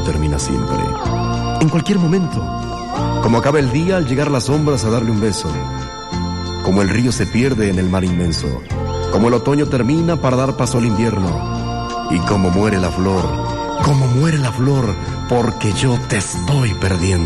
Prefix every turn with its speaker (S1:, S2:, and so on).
S1: termina siempre. En cualquier momento. Como acaba el día al llegar las sombras a darle un beso. Como el río se pierde en el mar inmenso. Como el otoño termina para dar paso al invierno. Y como muere la flor, porque yo te estoy perdiendo.